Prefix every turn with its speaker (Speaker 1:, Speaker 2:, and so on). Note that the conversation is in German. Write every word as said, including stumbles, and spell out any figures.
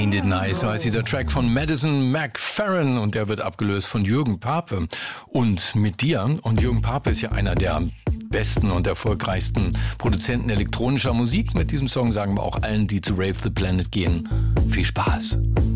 Speaker 1: Ain't It Nice, so heißt dieser Track von Madison McFerrin und der wird abgelöst von Jürgen Pape. Und mit dir, und Jürgen Pape ist ja einer der besten und erfolgreichsten Produzenten elektronischer Musik. Mit diesem Song sagen wir auch allen, die zu Rave the Planet gehen, viel Spaß.